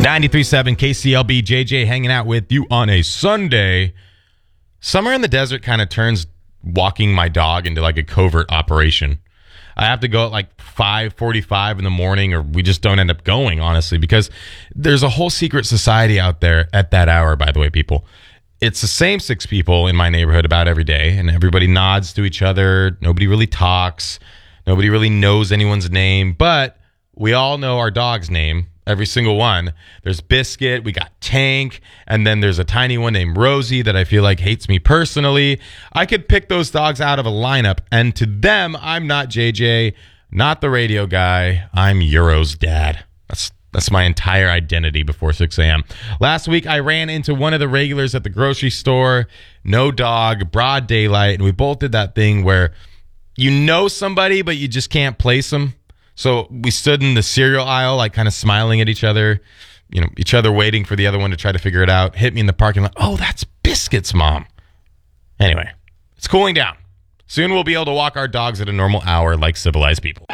93.7 KCLB, JJ hanging out with you on a Sunday. Summer in the desert kind of turns walking my dog into like a covert operation. I have to go at like 5:45 in the morning, or we just don't end up going, honestly, because there's a whole secret society out there at that hour, by the way, people. It's the same 6 people in my neighborhood about every day, and everybody nods to each other. Nobody really talks. Nobody really knows anyone's name, but we all know our dog's name. Every single one. There's Biscuit, we got Tank, and then there's a tiny one named Rosie that I feel like hates me personally. I could pick those dogs out of a lineup, and to them, I'm not JJ, not the radio guy. I'm Euro's dad. That's my entire identity before 6 a.m. Last week, I ran into one of the regulars at the grocery store. No dog, broad daylight, and we both did that thing where you know somebody, but you just can't place them. So we stood in the cereal aisle, like kind of smiling at each other, each other waiting for the other one to try to figure it out. Hit me in the parking lot. Oh, that's Biscuit's mom. Anyway, it's cooling down. Soon we'll be able to walk our dogs at a normal hour like civilized people.